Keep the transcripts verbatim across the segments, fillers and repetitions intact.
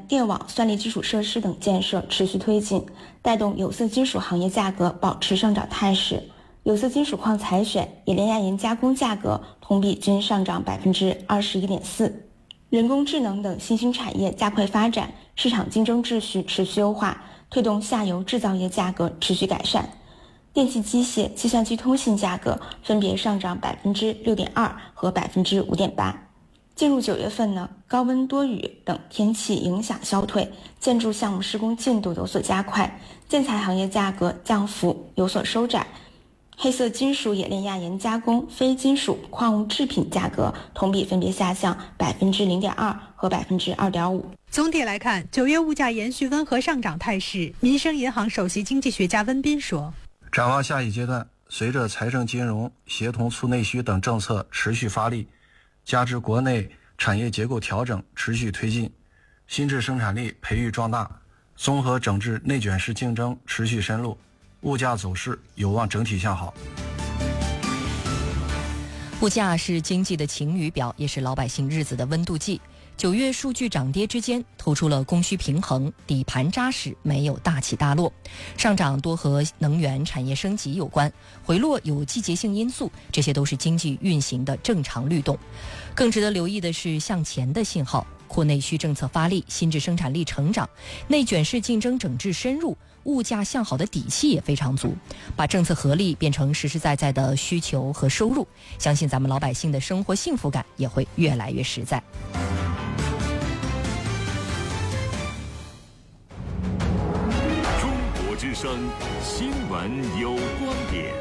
电网、算力基础设施等建设持续推进，带动有色金属行业价格保持上涨态势。有色金属矿采选、冶炼亚盐加工价格同比均上涨百分之二十一点四。人工智能等新兴产业加快发展，市场竞争秩序持续优化，推动下游制造业价格持续改善。电气机械、计算机通信价格分别上涨百分之六点二和百分之五点八。进入九月份呢，高温多雨等天气影响消退，建筑项目施工进度有所加快，建材行业价格降幅有所收窄。黑色金属冶炼亚盐加工、非金属矿物制品价格同比分别下降百分之零点二和百分之二点五。 总体来看，九月物价延续温和上涨态势。民生银行首席经济学家温斌说：“ 展望下一阶段，随着财政金融协同促内需等政策持续发力，加之国内产业结构调整持续推进，新质生产力培育壮大，综合整治内卷式竞争持续深入。”物价走势有望整体向好。 物价是经济的晴雨表，也是老百姓日子的温度计。九月数据涨跌之间突出了供需平衡，底盘扎实，没有大起大落。上涨多和能源产业升级有关，回落有季节性因素，这些都是经济运行的正常律动。更值得留意的是向前的信号，扩内需政策发力，新质生产力成长，内卷式竞争整治深入，物价向好的底气也非常足，把政策合力变成实实在在的需求和收入，相信咱们老百姓的生活幸福感也会越来越实在。 中国之声新闻有观点，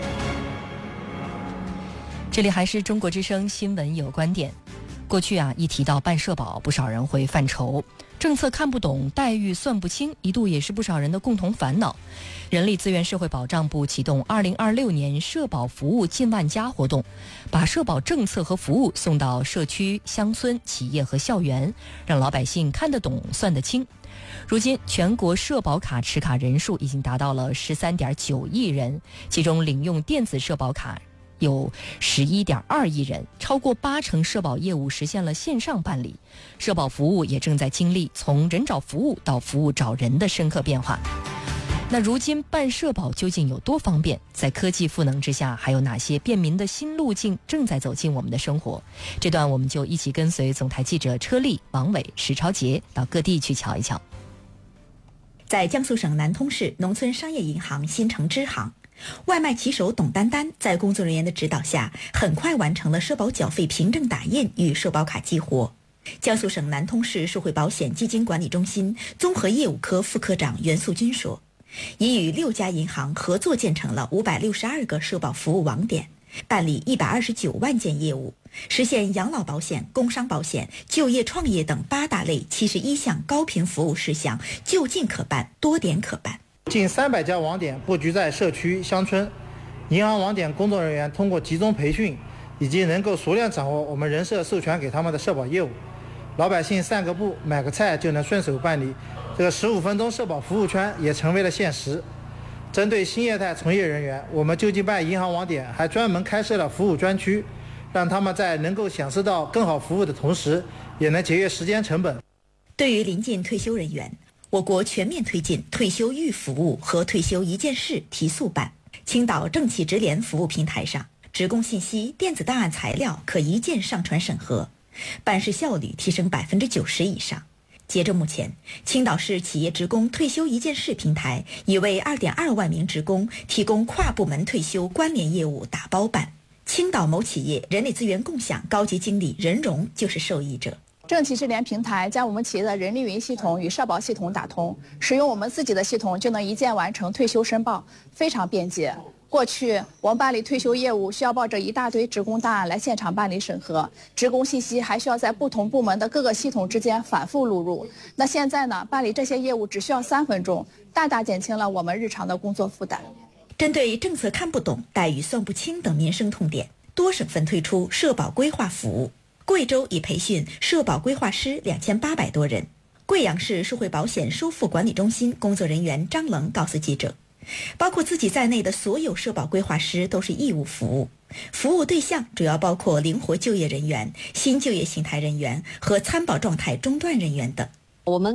这里还是中国之声新闻有观点。过去啊，一提到办社保，不少人会犯愁，政策看不懂，待遇算不清，一度也是不少人的共同烦恼。人力资源社会保障部启动二零二六年社保服务近万家活动，把社保政策和服务送到社区、乡村、企业和校园，让老百姓看得懂、算得清。如今，全国社保卡持卡人数已经达到了十三点九亿人，其中领用电子社保卡有十一点二亿人，超过八成社保业务实现了线上办理，社保服务也正在经历从人找服务到服务找人的深刻变化。那如今办社保究竟有多方便？在科技赋能之下，还有哪些便民的新路径正在走进我们的生活？这段我们就一起跟随总台记者车丽、王伟、石超杰到各地去瞧一瞧。 在江苏省南通市农村商业银行新城支行，外卖骑手董丹丹在工作人员的指导下，很快完成了社保缴费凭证打印与社保卡激活。江苏省南通市社会保险基金管理中心综合业务科副科长袁素军说，已与六家银行合作建成了五百六十二个社保服务网点，办理一百二十九万件业务，实现养老保险、工伤保险、就业创业等八大类七十一项高频服务事项，就近可办，多点可办。 近三百家网点布局在社区、乡村，银行网点工作人员通过集中培训，以及能够熟练掌握我们人社授权给他们的社保业务，老百姓散个步、买个菜就能顺手办理，这个十五分钟社保服务圈也成为了现实。针对新业态从业人员，我们救济办银行网点还专门开设了服务专区，让他们在能够享受到更好服务的同时，也能节约时间成本。 对于临近退休人员，我国全面推进退休预服务和退休一件事提速办。青岛政企直联服务平台上，职工信息、电子档案材料可一键上传审核，办事效率提升百分之九十以上。截至目前，青岛市企业职工退休一件事平台已为二点二万名职工提供跨部门退休关联业务打包办。青岛某企业人力资源共享高级经理任荣就是受益者。 政企智联平台将我们企业的人力云系统与社保系统打通，使用我们自己的系统就能一键完成退休申报，非常便捷。过去我们办理退休业务需要抱着一大堆职工档案来现场办理审核，职工信息还需要在不同部门的各个系统之间反复录入。那现在呢，办理这些业务只需要三分钟，大大减轻了我们日常的工作负担。 针对政策看不懂、待遇算不清等民生痛点，多省份推出社保规划服务。贵州已培训社保规划师两千八百多人。贵阳市社会保险收付管理中心工作人员张棱告诉记者，包括自己在内的所有社保规划师都是义务服务，服务对象主要包括灵活就业人员、新就业形态人员和参保状态中断人员等。 我们